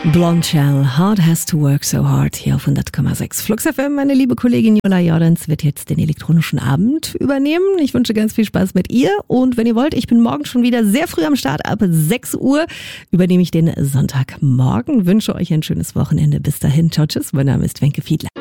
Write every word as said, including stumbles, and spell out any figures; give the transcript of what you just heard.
Blond Shell, Hard Has to Work So Hard, hier auf hundert Komma sechs Flux F M. Meine liebe Kollegin Jola Jordans wird jetzt den elektronischen Abend übernehmen. Ich wünsche ganz viel Spaß mit ihr und wenn ihr wollt, ich bin morgen schon wieder sehr früh am Start. Ab sechs Uhr übernehme ich den Sonntagmorgen. Wünsche euch ein schönes Wochenende. Bis dahin, ciao, tschüss. Mein Name ist Wenke Fiedler.